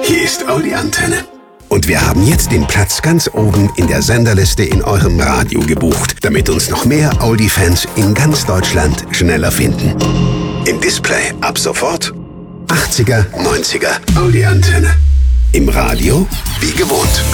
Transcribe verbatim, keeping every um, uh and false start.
Hier ist Audi Antenne. Und wir haben jetzt den Platz ganz oben in der Senderliste in eurem Radio gebucht, damit uns noch mehr Audi-Fans in ganz Deutschland schneller finden. Im Display ab sofort achtziger, neunziger Audi Antenne. Im Radio wie gewohnt.